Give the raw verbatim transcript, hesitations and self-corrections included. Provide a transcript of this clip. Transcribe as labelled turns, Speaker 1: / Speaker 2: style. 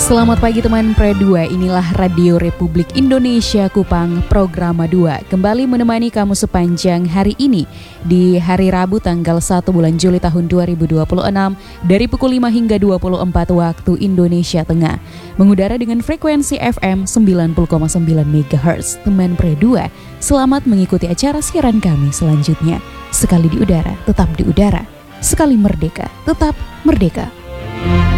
Speaker 1: Selamat pagi teman Pre dua, inilah Radio Republik Indonesia Kupang Programa dua. Kembali menemani kamu sepanjang hari ini di hari Rabu tanggal satu bulan Juli tahun dua ribu dua puluh enam dari pukul lima hingga dua puluh empat waktu Indonesia Tengah. Mengudara dengan frekuensi F M sembilan puluh koma sembilan megahertz. Teman Pre dua, selamat mengikuti acara siaran kami selanjutnya. Sekali di udara, tetap di udara. Sekali merdeka, tetap merdeka.